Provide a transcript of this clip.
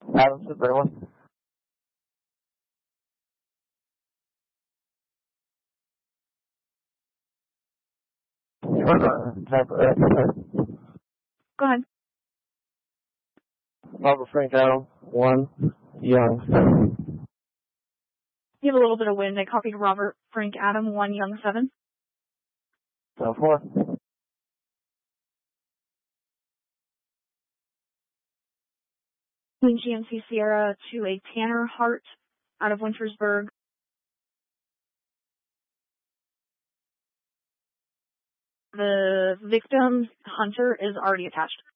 Adams to Berlin. Go ahead. Robert Frank Adam, 1, Young 7. You have a little bit of wind. I copied Robert Frank Adam, 1, Young 7. So 4. Queen GMC Sierra to a Tanner Hart out of Wintersburg. The victim, Hunter, is already attached.